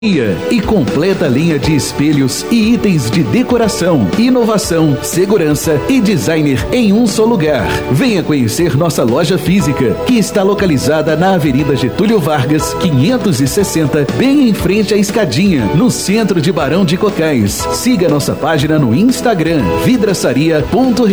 E completa linha de espelhos e itens de decoração, inovação, segurança e designer em um só lugar. Venha conhecer nossa loja física, que está localizada na Avenida Getúlio Vargas, 560, bem em frente à Escadinha, no centro de Barão de Cocais. Siga nossa página no Instagram, vidraçaria.com.